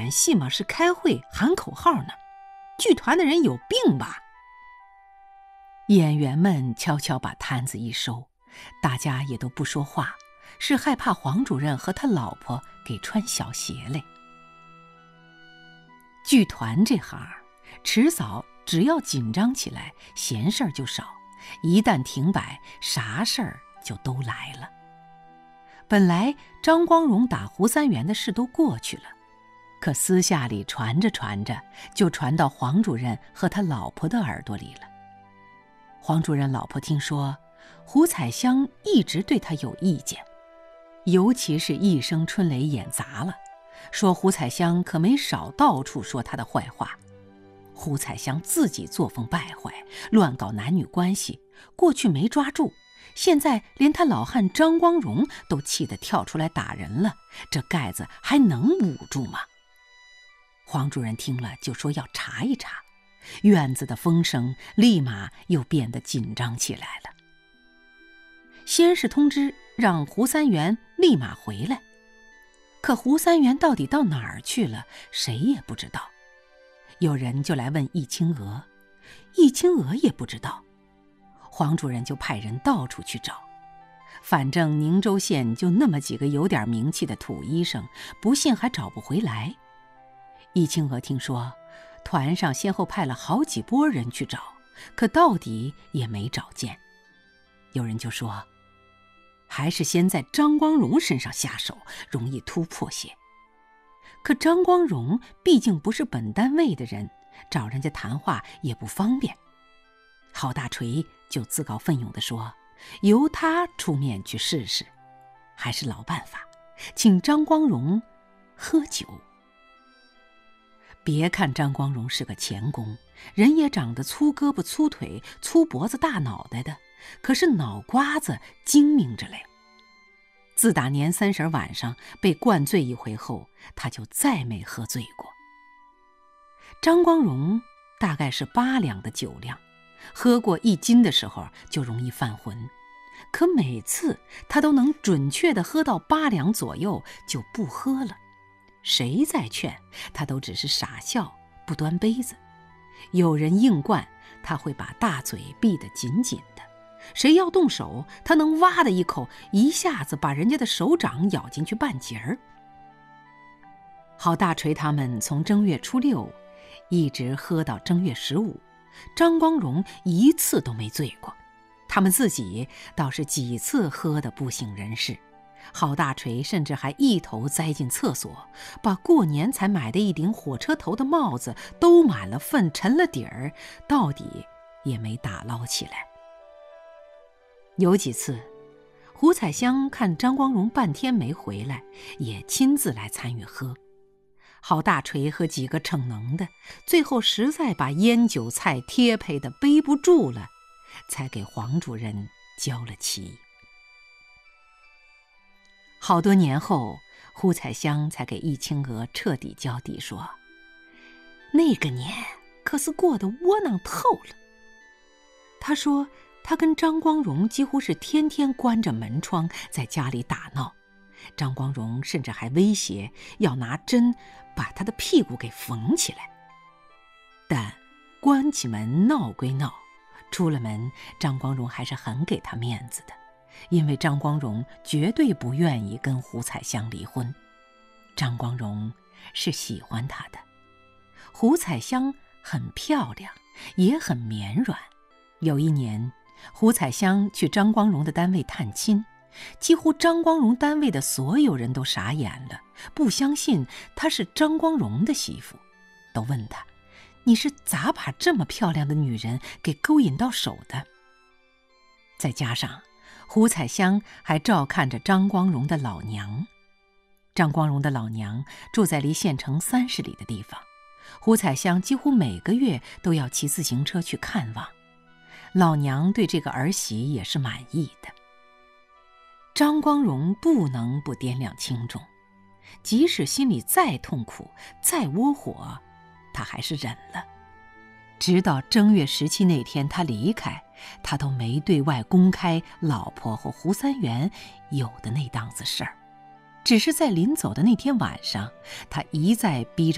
演戏吗？是开会喊口号呢？剧团的人有病吧？演员们悄悄把摊子一收，大家也都不说话，是害怕黄主任和他老婆给穿小鞋嘞。剧团这行，迟早只要紧张起来，闲事儿就少；一旦停摆，啥事儿就都来了。本来张光荣打胡三元的事都过去了，可私下里传着传着，就传到黄主任和他老婆的耳朵里了。黄主任老婆听说胡彩香一直对他有意见，尤其是一声春雷演砸了，说胡彩香可没少到处说他的坏话。胡彩香自己作风败坏，乱搞男女关系，过去没抓住，现在连他老汉张光荣都气得跳出来打人了，这盖子还能捂住吗？黄主任听了就说要查一查，院子的风声立马又变得紧张起来了。先是通知让胡三元立马回来，可胡三元到底到哪儿去了，谁也不知道。有人就来问易清娥，易清娥也不知道。黄主任就派人到处去找，反正宁州县就那么几个有点名气的土医生，不信还找不回来。易清娥听说团上先后派了好几拨人去找，可到底也没找见。有人就说，还是先在张光荣身上下手，容易突破些。可张光荣毕竟不是本单位的人，找人家谈话也不方便。郝大锤就自告奋勇地说，由他出面去试试。还是老办法，请张光荣喝酒。别看张光荣是个钳工，人也长得粗胳膊粗腿粗脖子大脑袋的，可是脑瓜子精明着嘞。自打年30晚上被灌醉一回后，他就再没喝醉过。张光荣大概是8两的酒量，喝过1斤的时候就容易犯浑，可每次他都能准确地喝到8两左右就不喝了。谁再劝他都只是傻笑，不端杯子。有人硬灌，他会把大嘴闭得紧紧的。谁要动手，他能哇的一口，一下子把人家的手掌咬进去半截儿。郝大锤他们从正月初6一直喝到正月15，张光荣一次都没醉过，他们自己倒是几次喝得不省人事。郝大锤甚至还一头栽进厕所，把过年才买的一顶火车头的帽子都满了粪沉了底儿，到底也没打捞起来。有几次胡彩香看张光荣半天没回来，也亲自来参与喝。郝大锤和几个逞能的，最后实在把烟酒菜贴配的背不住了，才给黄主任交了齐。好多年后，胡彩香才给易清娥彻底交底说，那个年可是过得窝囊透了。他说他跟张光荣几乎是天天关着门窗在家里打闹，张光荣甚至还威胁要拿针把他的屁股给缝起来。但关起门闹归闹，出了门张光荣还是很给他面子的，因为张光荣绝对不愿意跟胡彩香离婚。张光荣是喜欢他的。胡彩香很漂亮，也很绵软。有一年胡彩香去张光荣的单位探亲，几乎张光荣单位的所有人都傻眼了，不相信她是张光荣的媳妇，都问她，你是咋把这么漂亮的女人给勾引到手的？再加上胡彩香还照看着张光荣的老娘。张光荣的老娘住在离县城30里的地方，胡彩香几乎每个月都要骑自行车去看望。老娘对这个儿媳也是满意的。张光荣不能不掂量轻重，即使心里再痛苦再窝火，他还是忍了。直到正月17那天他离开，他都没对外公开老婆和胡三元有的那档子事儿，只是在临走的那天晚上，他一再逼着